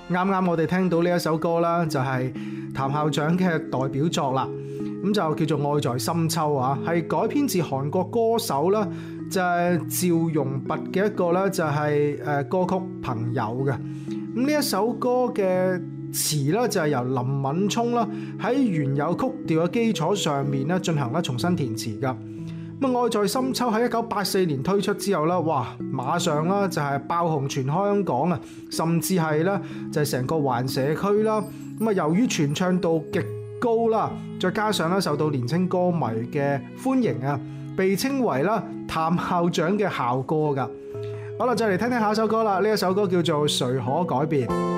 啱啱我哋聽到呢一首歌啦，就係譚校長嘅代表作啦，咁就叫做《愛在深秋》啊，係改編自韓國歌手啦，就係趙容弼嘅一個咧，就係歌曲《朋友》嘅。咁呢一首歌嘅詞咧就係由林敏聰啦喺原有曲調嘅基礎上面咧進行咧重新填詞噶。咁《愛在深秋》喺1984年推出之後啦，哇！馬上啦就係爆紅全香港啊，甚至係咧就係成個華人社區啦。咁啊，由於傳唱度極高啦，再加上咧受到年青歌迷嘅歡迎啊，被稱為啦譚校長嘅校歌噶。好啦，再嚟聽聽下一首歌啦，呢一首歌叫做《誰可改變》。